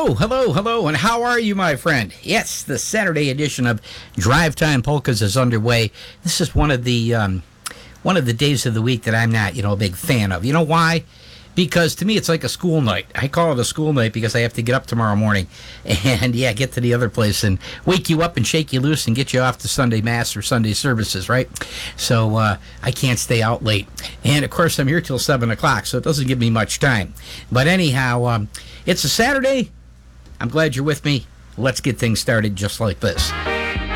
Hello, hello, hello, and how are you, my friend? Yes, the Saturday edition of Drive Time Polkas is underway. This is one of the days of the week that I'm not, a big fan of. You know why? Because to me, it's like a school night. I call it a school night because I have to get up tomorrow morning and, get to the other place and wake you up and shake you loose and get you off to Sunday Mass or Sunday services, right? So I can't stay out late. And, of course, I'm here till 7 o'clock, so it doesn't give me much time. But anyhow, it's a Saturday. I'm glad you're with me. Let's get things started just like this.